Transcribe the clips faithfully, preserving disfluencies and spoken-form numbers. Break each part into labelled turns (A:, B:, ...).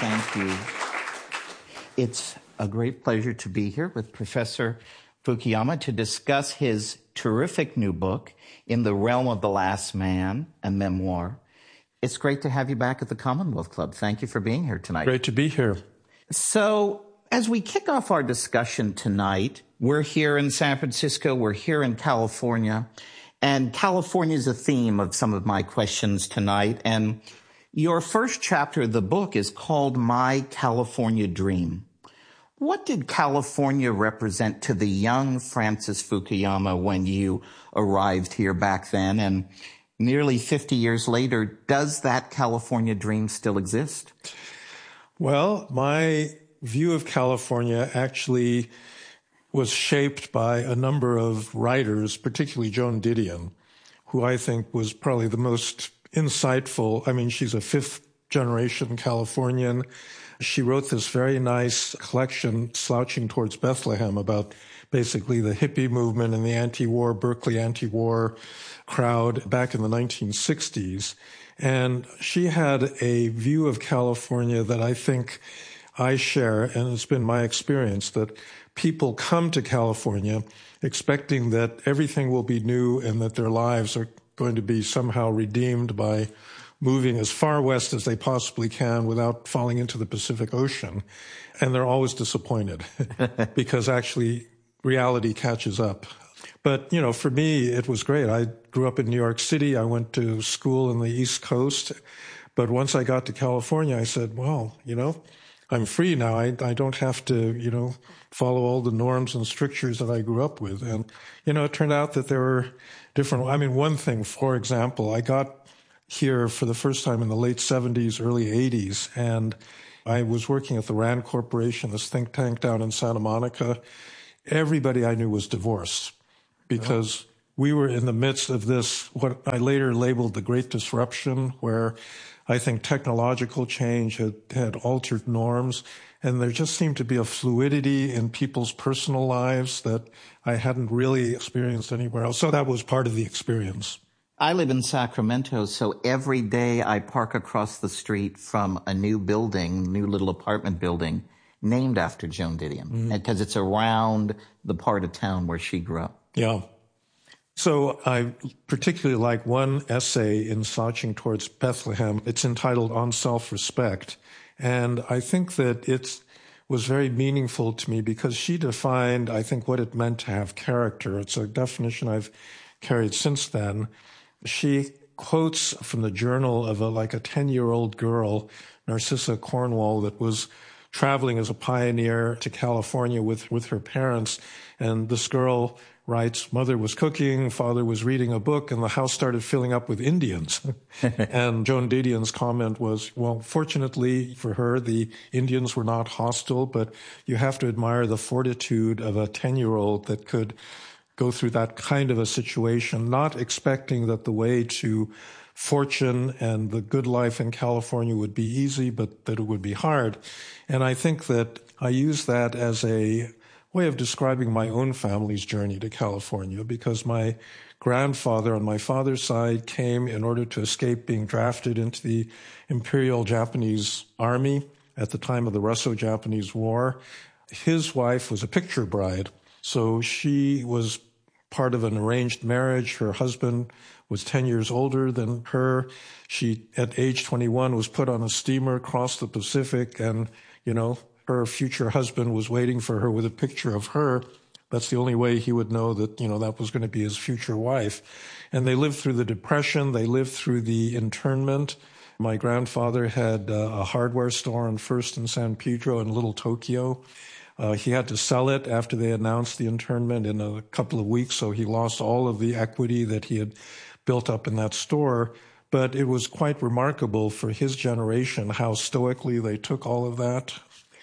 A: Thank you. It's a great pleasure to be here with Professor Fukuyama to discuss his terrific new book, In the Realm of the Last Man, a memoir. It's great to have you back at the Commonwealth Club. Thank you for being here tonight.
B: Great to be here.
A: So, as we kick off our discussion tonight, we're here in San Francisco, we're here in California, and California is a theme of some of my questions tonight. And your first chapter of the book is called My California Dream. What did California represent to the young Francis Fukuyama when you arrived here back then? And nearly fifty years later, does that California dream still exist?
B: Well, my view of California actually was shaped by a number of writers, particularly Joan Didion, who I think was probably the most insightful. I mean, she's a fifth-generation Californian. She wrote this very nice collection, Slouching Towards Bethlehem, about basically the hippie movement and the anti-war, Berkeley anti-war crowd back in the nineteen sixties. And she had a view of California that I think I share, and it's been my experience, that people come to California expecting that everything will be new and that their lives are going to be somehow redeemed by moving as far west as they possibly can without falling into the Pacific Ocean. And they're always disappointed because actually reality catches up. But, you know, for me, it was great. I grew up in New York City. I went to school in the East Coast. But once I got to California, I said, well, you know, I'm free now. I, I don't have to, you know, follow all the norms and strictures that I grew up with. And, you know, it turned out that there were different, I mean, one thing, for example, I got here for the first time in the late seventies, early eighties, and I was working at the RAND Corporation, this think tank down in Santa Monica. Everybody I knew was divorced because we were in the midst of this, what I later labeled the Great Disruption, where I think technological change had, had altered norms, and there just seemed to be a fluidity in people's personal lives that I hadn't really experienced anywhere else. So that was part of the experience.
A: I live in Sacramento, so every day I park across the street from a new building, new little apartment building, named after Joan Didion, because mm-hmm. it's around the part of town where she grew up.
B: Yeah. So I particularly like one essay in Slouching Towards Bethlehem. It's entitled On Self-Respect. And I think that it was very meaningful to me because she defined, I think, what it meant to have character. It's a definition I've carried since then. She quotes from the journal of a, like a ten-year-old girl, Narcissa Cornwall, that was traveling as a pioneer to California with, with her parents. And this girl writes, mother was cooking, father was reading a book, and the house started filling up with Indians. And Joan Didion's comment was, well, fortunately for her, the Indians were not hostile, but you have to admire the fortitude of a ten-year-old that could go through that kind of a situation, not expecting that the way to fortune and the good life in California would be easy, but that it would be hard. And I think that I use that as a way of describing my own family's journey to California, because my grandfather on my father's side came in order to escape being drafted into the Imperial Japanese Army at the time of the Russo-Japanese War. His wife was a picture bride. So she was part of an arranged marriage. Her husband was ten years older than her. She, at age twenty-one, was put on a steamer across the Pacific, and, you know, her future husband was waiting for her with a picture of her. That's the only way he would know that, you know, that was going to be his future wife. And they lived through the Depression. They lived through the internment. My grandfather had uh, a hardware store on First and San Pedro in Little Tokyo. Uh, he had to sell it after they announced the internment in a couple of weeks, so he lost all of the equity that he had built up in that store. But it was quite remarkable for his generation how stoically they took all of that.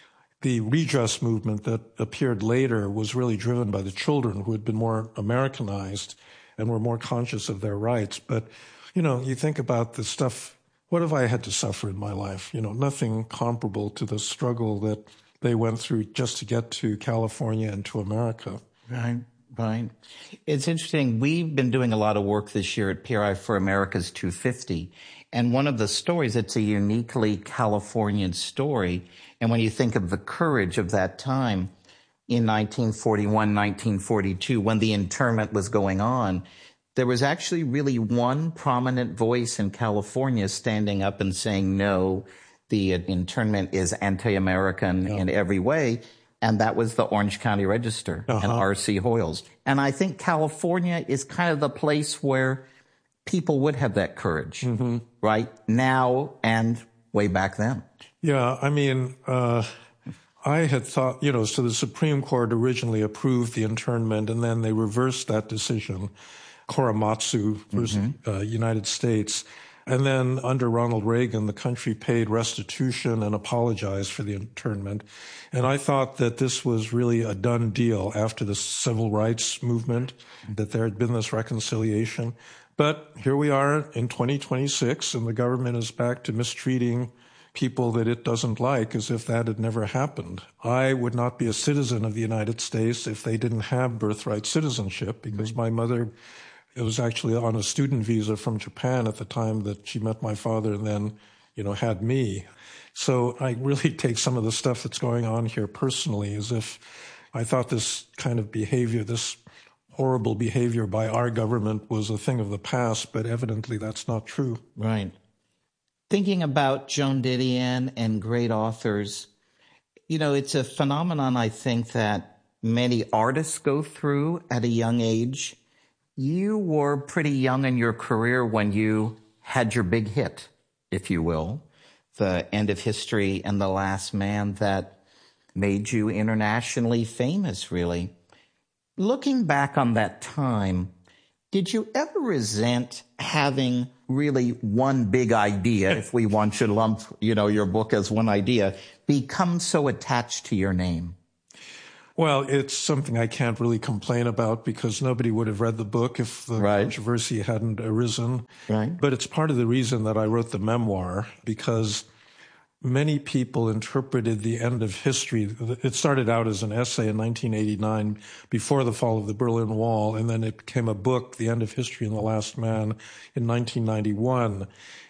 B: The redress movement that appeared later was really driven by the children who had been more Americanized and were more conscious of their rights. But, you know, you think about the stuff, what have I had to suffer in my life? You know, nothing comparable to the struggle that they went through just to get to California and to America.
A: Right. Right. It's interesting. We've been doing a lot of work this year at P R I for America's two fifty. And one of the stories, it's a uniquely Californian story. And when you think of the courage of that time in nineteen forty-one, nineteen forty-two, when the internment was going on, there was actually really one prominent voice in California standing up and saying, no, the internment is anti-American yeah. in every way. And that was the Orange County Register uh-huh. and R C Hoyles. And I think California is kind of the place where people would have that courage, mm-hmm. right? Now and way back then.
B: Yeah, I mean, uh, I had thought, you know, so the Supreme Court originally approved the internment, and then they reversed that decision, Korematsu versus mm-hmm. uh, United States. And then under Ronald Reagan, the country paid restitution and apologized for the internment. And I thought that this was really a done deal after the civil rights movement, that there had been this reconciliation. But here we are in twenty twenty-six, and the government is back to mistreating people that it doesn't like as if that had never happened. I would not be a citizen of the United States if they didn't have birthright citizenship, because my mother It was actually on a student visa from Japan at the time that she met my father and then, you know, had me. So I really take some of the stuff that's going on here personally as if I thought this kind of behavior, this horrible behavior by our government was a thing of the past, but evidently that's not true.
A: Right. Thinking about Joan Didion and great authors, you know, it's a phenomenon I think that many artists go through at a young age. You were pretty young in your career when you had your big hit, if you will, The End of History and The Last Man, that made you internationally famous, really. Looking back on that time, did you ever resent having really one big idea, if we want to lump, you know, your book as one idea, become so attached to your name?
B: Well, it's something I can't really complain about because nobody would have read the book if the right. controversy hadn't arisen. Right. But it's part of the reason that I wrote the memoir, because many people interpreted The End of History. It started out as an essay in nineteen eighty-nine before the fall of the Berlin Wall, and then it became a book, The End of History and the Last Man, in nineteen ninety-one.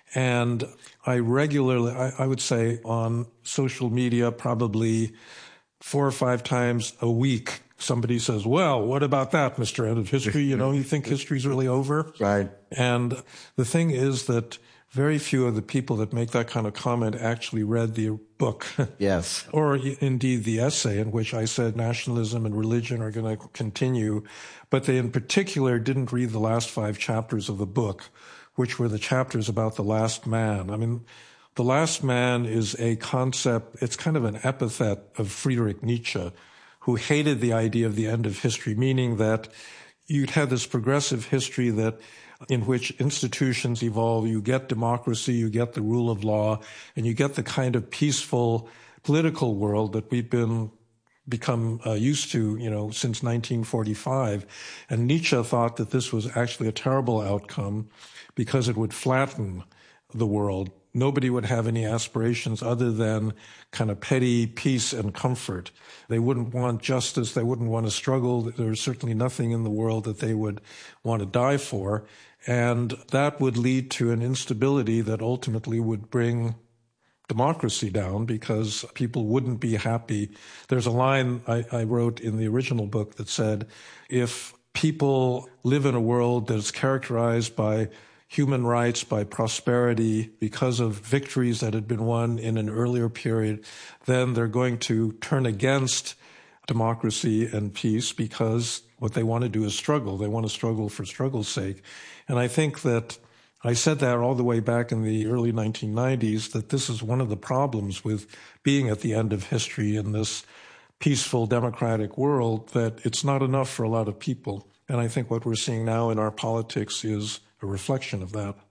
B: And I regularly, I, I would say on social media, probably four or five times a week, somebody says, well, what about that, Mister End of History? You know, you think history's really over?
A: Right.
B: And the thing is that very few of the people that make that kind of comment actually read the book.
A: Yes.
B: Or indeed the essay in which I said nationalism and religion are going to continue. But they in particular didn't read the last five chapters of the book, which were the chapters about the last man. I mean, The Last Man is a concept, it's kind of an epithet of Friedrich Nietzsche, who hated the idea of the end of history, meaning that you'd have this progressive history that in which institutions evolve, you get democracy, you get the rule of law, and you get the kind of peaceful political world that we've been become uh, used to, you know, since nineteen forty-five. And Nietzsche thought that this was actually a terrible outcome because it would flatten the world. Nobody would have any aspirations other than kind of petty peace and comfort. They wouldn't want justice. They wouldn't want to struggle. There's certainly nothing in the world that they would want to die for. And that would lead to an instability that ultimately would bring democracy down because people wouldn't be happy. There's a line I, I wrote in the original book that said, if people live in a world that's characterized by human rights, by prosperity, because of victories that had been won in an earlier period, then they're going to turn against democracy and peace because what they want to do is struggle. They want to struggle for struggle's sake. And I think that I said that all the way back in the early nineteen nineties, that this is one of the problems with being at the end of history in this peaceful democratic world, that it's not enough for a lot of people. And I think what we're seeing now in our politics is a reflection of that.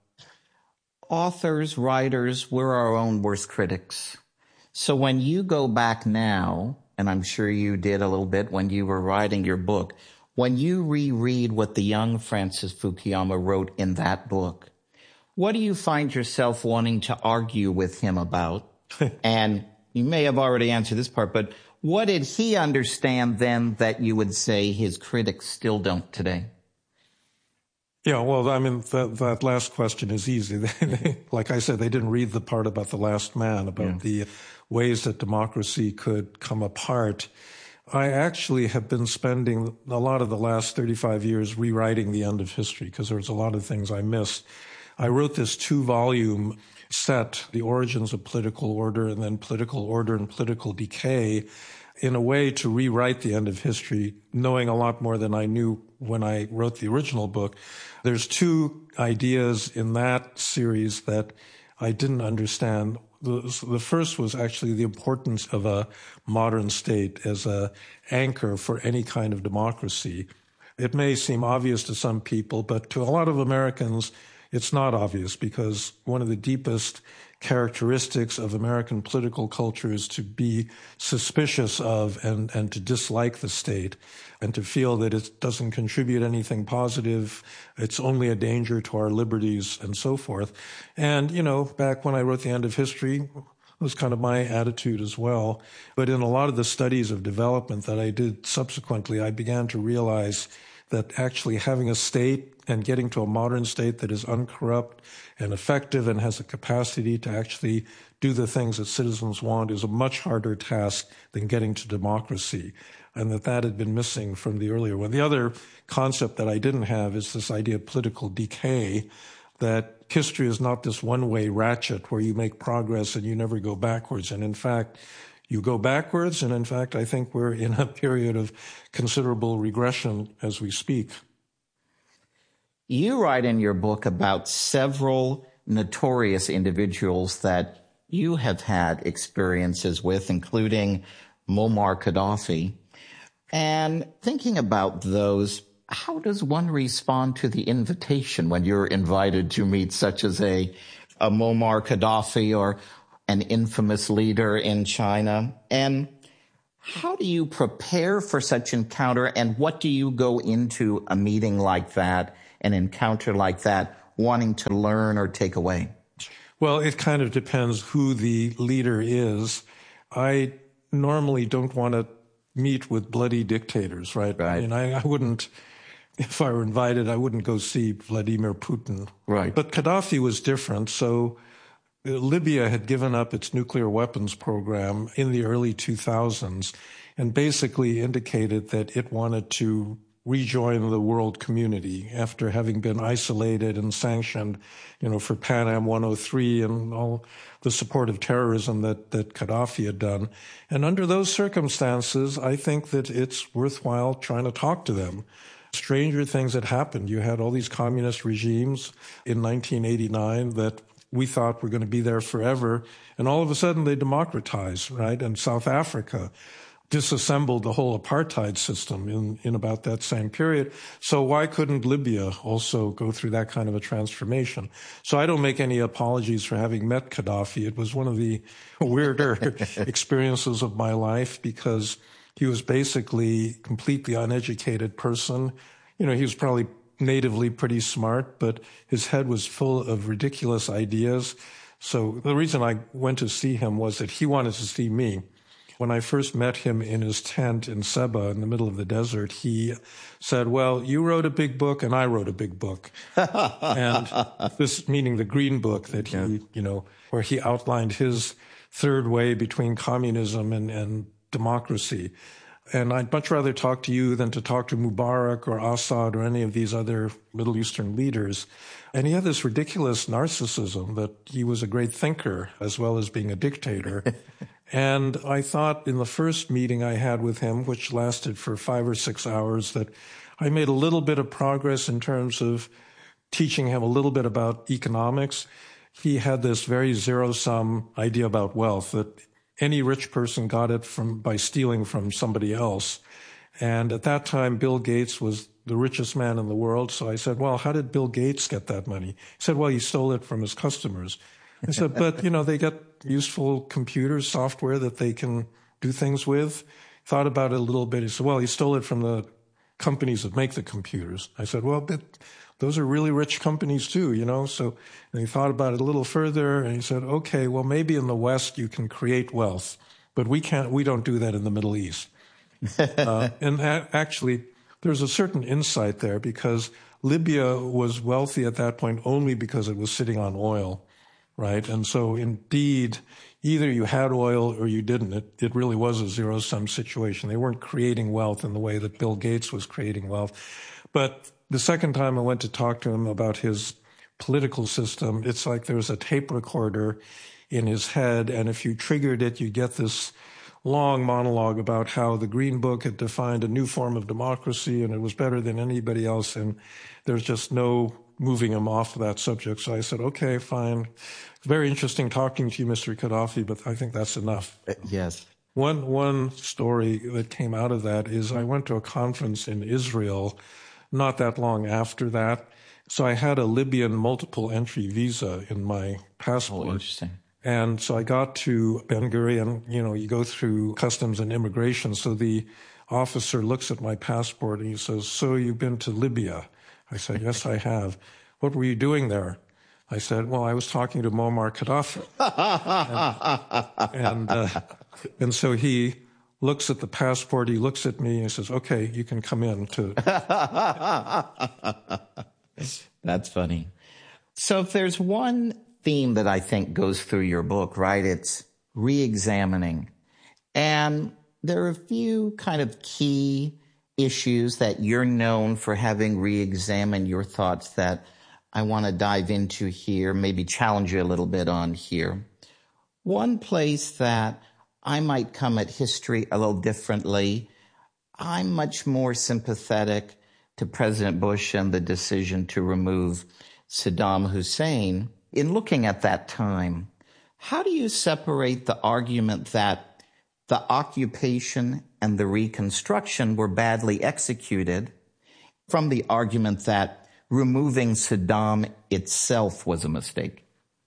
A: Authors, writers, we're our own worst critics. So when you go back now, and I'm sure you did a little bit when you were writing your book, when you reread what the young Francis Fukuyama wrote in that book, what do you find yourself wanting to argue with him about? And, you may have already answered this part, but what did he understand then that you would say his critics still don't today?
B: Yeah, well, I mean, that, that last question is easy. Like I said, they didn't read the part about the last man, about yeah. the ways that democracy could come apart. I actually have been spending a lot of the last thirty-five years rewriting the end of history because there's a lot of things I missed. I wrote this two-volume set, The Origins of Political Order and then Political Order and Political Decay, in a way to rewrite the end of history, knowing a lot more than I knew when I wrote the original book. There's two ideas in that series that I didn't understand. The, the first was actually the importance of a modern state as an anchor for any kind of democracy. It may seem obvious to some people, but to a lot of Americans, it's not obvious because one of the deepest characteristics of American political culture is to be suspicious of and, and to dislike the state and to feel that it doesn't contribute anything positive. It's only a danger to our liberties and so forth. And, you know, back when I wrote The End of History, it was kind of my attitude as well. But in a lot of the studies of development that I did subsequently, I began to realize that actually having a state and getting to a modern state that is uncorrupt and effective and has a capacity to actually do the things that citizens want is a much harder task than getting to democracy, and that that had been missing from the earlier one. The other concept that I didn't have is this idea of political decay, that history is not this one-way ratchet where you make progress and you never go backwards. And in fact, you go backwards, and in fact, I think we're in a period of considerable regression as we speak.
A: You write in your book about several notorious individuals that you have had experiences with, including Muammar Gaddafi. And thinking about those, how does one respond to the invitation when you're invited to meet such as a, a Muammar Gaddafi or an infamous leader in China? And how do you prepare for such encounter, and what do you go into a meeting like that, an encounter like that, wanting to learn or take away?
B: Well, it kind of depends who the leader is. I normally don't want to meet with bloody dictators, right?
A: Right.
B: I mean, I, I wouldn't, if I were invited, I wouldn't go see Vladimir Putin.
A: Right.
B: But Gaddafi was different. So Libya had given up its nuclear weapons program in the early two thousands and basically indicated that it wanted to rejoin the world community after having been isolated and sanctioned, you know, for Pan Am one oh three and all the support of terrorism that, that Gaddafi had done. And under those circumstances, I think that it's worthwhile trying to talk to them. Stranger things had happened. You had all these communist regimes in nineteen eighty-nine that we thought were going to be there forever. And all of a sudden they democratized, right? And South Africa disassembled the whole apartheid system in, in about that same period. So why couldn't Libya also go through that kind of a transformation? So I don't make any apologies for having met Gaddafi. It was one of the weirder experiences of my life because he was basically a completely uneducated person. You know, he was probably natively pretty smart, but his head was full of ridiculous ideas. So the reason I went to see him was that he wanted to see me. When I first met him in his tent in Seba in the middle of the desert, he said, well, you wrote a big book and I wrote a big book. And this meaning the Green Book that he, yeah. you know, where he outlined his third way between communism and, and democracy. And I'd much rather talk to you than to talk to Mubarak or Assad or any of these other Middle Eastern leaders. And he had this ridiculous narcissism that he was a great thinker as well as being a dictator. And I thought in the first meeting I had with him, which lasted for five or six hours, that I made a little bit of progress in terms of teaching him a little bit about economics. He had this very zero-sum idea about wealth, that any rich person got it from by stealing from somebody else. And at that time, Bill Gates was the richest man in the world. So I said, well, how did Bill Gates get that money? He said, well, he stole it from his customers. I said, but, you know, they get useful computers, software that they can do things with. Thought about it a little bit. He said, well, he stole it from the companies that make the computers. I said, well, but those are really rich companies too, you know. So and he thought about it a little further, and he said, okay, well, maybe in the West you can create wealth, but we can't. We don't do that in the Middle East. uh, and a- actually, there's a certain insight there, because Libya was wealthy at that point only because it was sitting on oil, right? And so indeed, either you had oil or you didn't. It, it really was a zero-sum situation. They weren't creating wealth in the way that Bill Gates was creating wealth. But the second time I went to talk to him about his political system, it's like there was a tape recorder in his head, and if you triggered it, you get this long monologue about how the Green Book had defined a new form of democracy and it was better than anybody else, and there's just no moving him off of that subject. So I said, okay, fine. Very interesting talking to you, Mister Gaddafi, but I think that's enough.
A: Uh, yes.
B: One one story that came out of that is I went to a conference in Israel not that long after that. So I had a Libyan multiple entry visa in my passport.
A: Oh, interesting.
B: And so I got to Ben Gurion, you know, you go through customs and immigration. So the officer looks at my passport and he says, so you've been to Libya? I said, yes, I have. What were you doing there? I said, well, I was talking to Muammar Gaddafi. and and, uh, and so he looks at the passport, he looks at me and he says, okay, you can come in to.
A: That's funny. So if there's one theme that I think goes through your book, right, it's re-examining. And there are a few kind of key issues that you're known for having re-examined your thoughts that I want to dive into here, maybe challenge you a little bit on here. One place that I might come at history a little differently, I'm much more sympathetic to President Bush and the decision to remove Saddam Hussein. In looking at that time, how do you separate the argument that the occupation and the reconstruction were badly executed from the argument that removing Saddam itself was a mistake?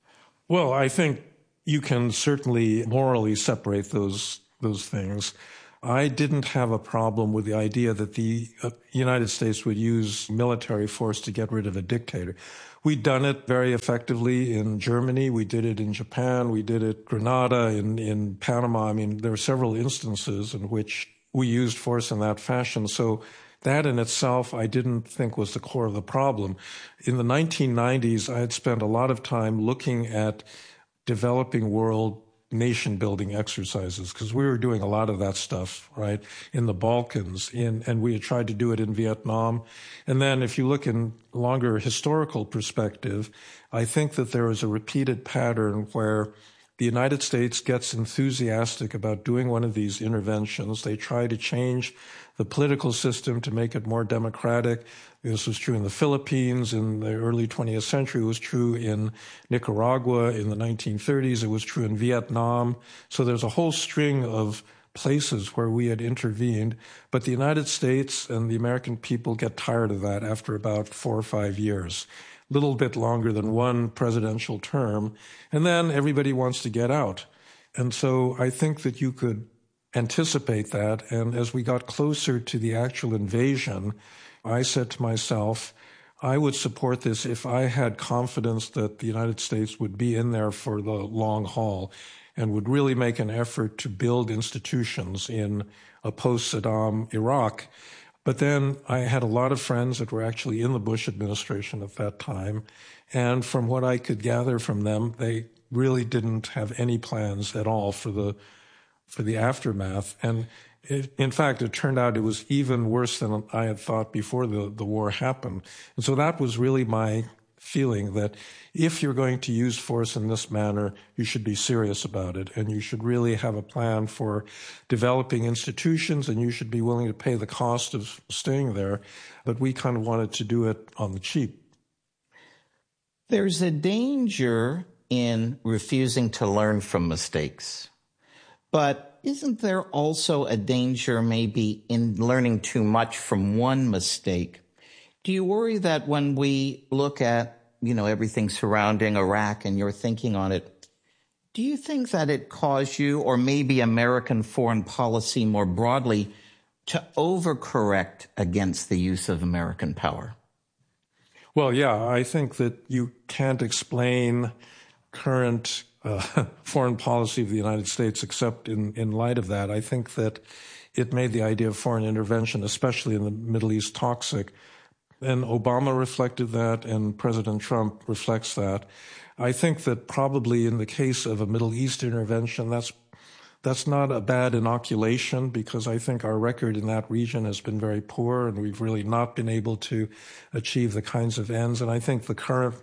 B: Well, I think you can certainly morally separate those those things. I didn't have a problem with the idea that the uh, United States would use military force to get rid of a dictator. We'd done it very effectively in Germany. We did it in Japan. We did it in Grenada, in, in Panama. I mean, there were several instances in which we used force in that fashion. So that in itself, I didn't think was the core of the problem. In the nineteen nineties, I had spent a lot of time looking at developing world nation-building exercises, because we were doing a lot of that stuff, right, in the Balkans, in, and we had tried to do it in Vietnam. And then if you look in longer historical perspective, I think that there is a repeated pattern where the United States gets enthusiastic about doing one of these interventions. They try to change the political system to make it more democratic. This was true in the Philippines in the early twentieth century. It was true in Nicaragua in the nineteen thirties. It was true in Vietnam. So there's a whole string of places where we had intervened. But the United States and the American people get tired of that after about four or five years, a little bit longer than one presidential term. And then everybody wants to get out. And so I think that you could anticipate that. And as we got closer to the actual invasion, I said to myself, I would support this if I had confidence that the United States would be in there for the long haul and would really make an effort to build institutions in a post-Saddam Iraq. But then I had a lot of friends that were actually in the Bush administration at that time. And from what I could gather from them, they really didn't have any plans at all for the for the aftermath. And it, in fact, it turned out it was even worse than I had thought before the, the war happened. And so that was really my feeling, that if you're going to use force in this manner, you should be serious about it. And you should really have a plan for developing institutions, and you should be willing to pay the cost of staying there. But we kind of wanted to do it on the cheap.
A: There's a danger in refusing to learn from mistakes. But isn't there also a danger maybe in learning too much from one mistake? Do you worry that when we look at, you know, everything surrounding Iraq and your thinking on it, do you think that it caused you, or maybe American foreign policy more broadly, to overcorrect against the use of American power?
B: Well, yeah, I think that you can't explain current uh, foreign policy of the United States except in, in light of that. I think that it made the idea of foreign intervention, especially in the Middle East, toxic. And Obama reflected that, and President Trump reflects that. I think that probably in the case of a Middle East intervention, that's that's not a bad inoculation, because I think our record in that region has been very poor, and we've really not been able to achieve the kinds of ends. And I think the current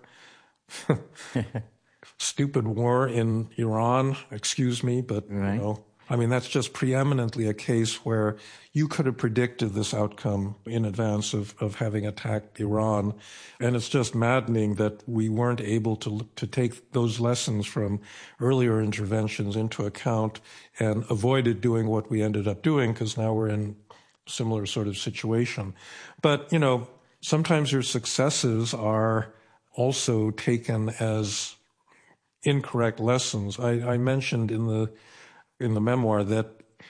B: stupid war in Iran, excuse me, but right. you know, I mean, that's just preeminently a case where you could have predicted this outcome in advance of, of having attacked Iran. And it's just maddening that we weren't able to to take those lessons from earlier interventions into account and avoided doing what we ended up doing, because now we're in a similar sort of situation. But, you know, sometimes your successes are also taken as incorrect lessons. I, I mentioned in the in the memoir that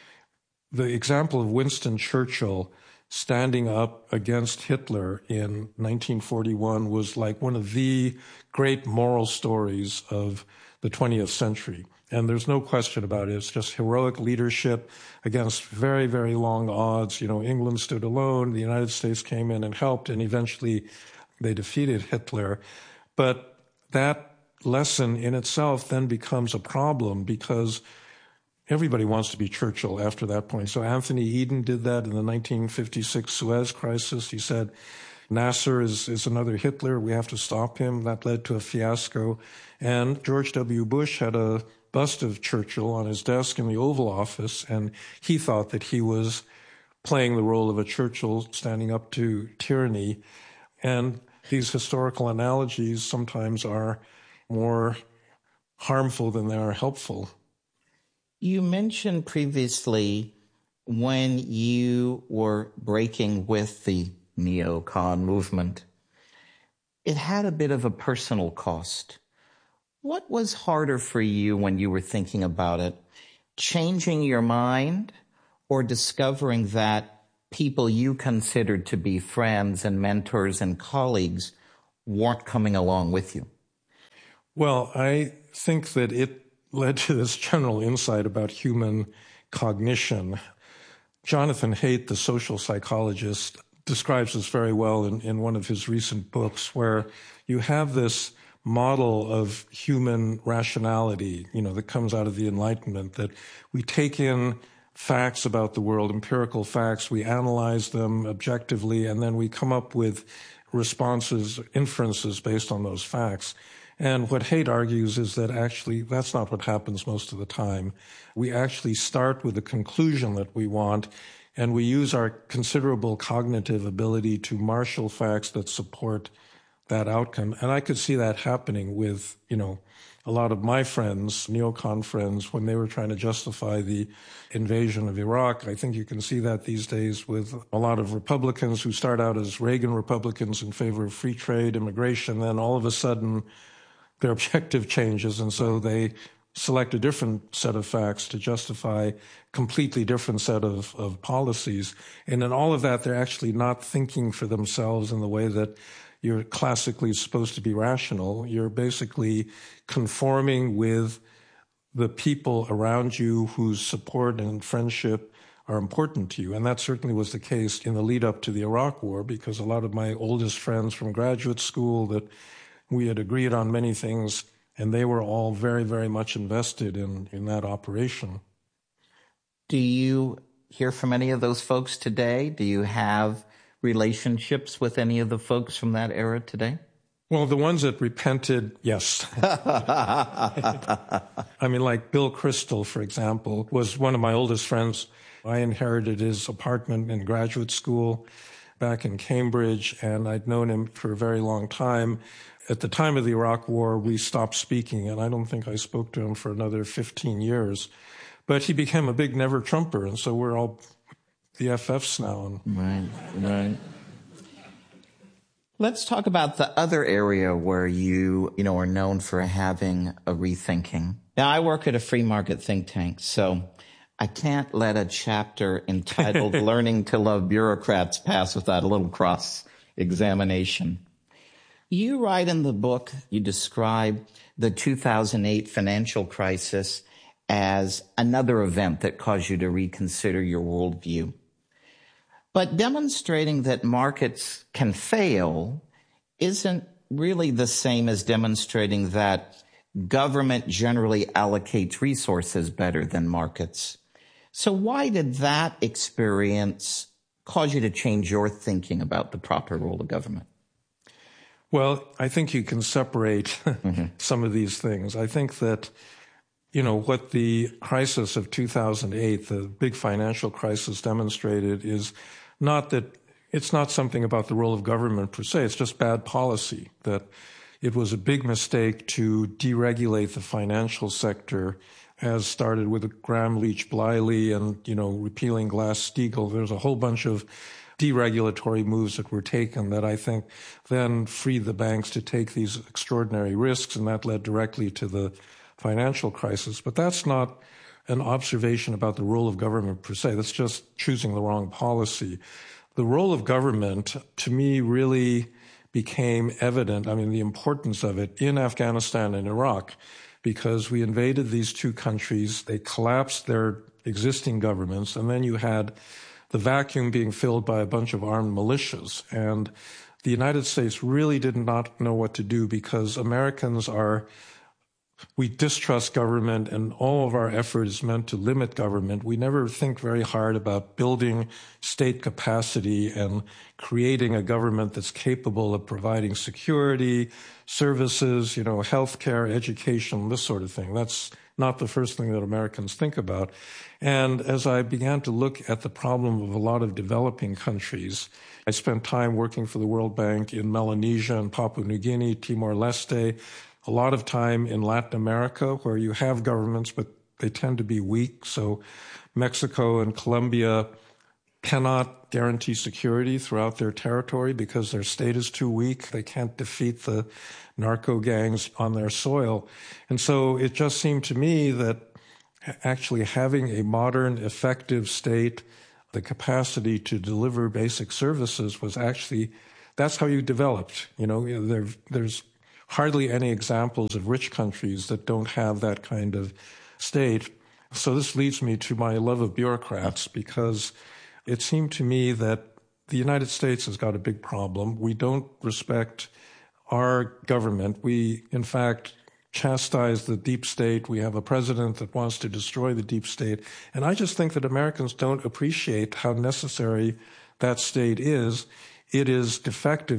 B: the example of Winston Churchill standing up against Hitler in nineteen forty-one was like one of the great moral stories of the twentieth century. And there's no question about it. It's just heroic leadership against very, very long odds. You know, England stood alone. The United States came in and helped, and eventually they defeated Hitler. But that lesson in itself then becomes a problem, because everybody wants to be Churchill after that point. So Anthony Eden did that in the nineteen fifty-six Suez Crisis. He said, Nasser is, is another Hitler. We have to stop him. That led to a fiasco. And George W. Bush had a bust of Churchill on his desk in the Oval Office, and he thought that he was playing the role of a Churchill standing up to tyranny. And these historical analogies sometimes are more harmful than they are helpful.
A: You mentioned previously when you were breaking with the neocon movement, it had a bit of a personal cost. What was harder for you when you were thinking about it? Changing your mind or discovering that people you considered to be friends and mentors and colleagues weren't coming along with you?
B: Well, I think that it led to this general insight about human cognition. Jonathan Haidt, the social psychologist, describes this very well in, in one of his recent books, where you have this model of human rationality, you know, that comes out of the Enlightenment, that we take in facts about the world, empirical facts, we analyze them objectively, and then we come up with responses, inferences based on those facts. And what Haidt argues is that actually that's not what happens most of the time. We actually start with a conclusion that we want, and we use our considerable cognitive ability to marshal facts that support that outcome. And I could see that happening with, you know, a lot of my friends, neocon friends, when they were trying to justify the invasion of Iraq. I think you can see that these days with a lot of Republicans who start out as Reagan Republicans in favor of free trade, immigration, then all of a sudden their objective changes, and so they select a different set of facts to justify a completely different set of, of policies. And in all of that, they're actually not thinking for themselves in the way that you're classically supposed to be rational. You're basically conforming with the people around you whose support and friendship are important to you. And that certainly was the case in the lead up to the Iraq War, because a lot of my oldest friends from graduate school, that we had agreed on many things, and they were all very, very much invested in, in that operation.
A: Do you hear from any of those folks today? Do you have relationships with any of the folks from that era today?
B: Well, the ones that repented, yes. I mean, like Bill Kristol, for example, was one of my oldest friends. I inherited his apartment in graduate school back in Cambridge, and I'd known him for a very long time. At the time of the Iraq War, we stopped speaking, and I don't think I spoke to him for another fifteen years. But he became a big never-Trumper, and so we're all the F Fs now.
A: Right, right. Let's talk about the other area where you, you know, are known for having a rethinking. Now, I work at a free market think tank, so I can't let a chapter entitled Learning to Love Bureaucrats pass without a little cross-examination. You write in the book, you describe the two thousand eight financial crisis as another event that caused you to reconsider your worldview. But demonstrating that markets can fail isn't really the same as demonstrating that government generally allocates resources better than markets. So why did that experience cause you to change your thinking about the proper role of government?
B: Well, I think you can separate mm-hmm. some of these things. I think that, you know, what the crisis of two thousand eight, the big financial crisis, demonstrated is not that it's not something about the role of government per se. It's just bad policy, that it was a big mistake to deregulate the financial sector, as started with Graham Leach Bliley and, you know, repealing Glass-Steagall. There's a whole bunch of deregulatory moves that were taken that I think then freed the banks to take these extraordinary risks, and that led directly to the financial crisis. But that's not an observation about the role of government per se. That's just choosing the wrong policy. The role of government, to me, really became evident, I mean, the importance of it in Afghanistan and Iraq, because we invaded these two countries, they collapsed their existing governments, and then you had the vacuum being filled by a bunch of armed militias. And the United States really did not know what to do, because Americans are, we distrust government, and all of our effort is meant to limit government. We never think very hard about building state capacity and creating a government that's capable of providing security, services, you know, healthcare, education, this sort of thing. That's not the first thing that Americans think about. And as I began to look at the problem of a lot of developing countries, I spent time working for the World Bank in Melanesia and Papua New Guinea, Timor-Leste, a lot of time in Latin America, where you have governments, but they tend to be weak. So Mexico and Colombia cannot guarantee security throughout their territory because their state is too weak. They can't defeat the narco gangs on their soil. And so it just seemed to me that actually having a modern, effective state, the capacity to deliver basic services was actually, that's how you developed. You know, there, there's hardly any examples of rich countries that don't have that kind of state. So this leads me to my love of bureaucrats, because it seemed to me that the United States has got a big problem. We don't respect our government. We, in fact, chastise the deep state. We have a president that wants to destroy the deep state. And I just think that Americans don't appreciate how necessary that state is. It is defective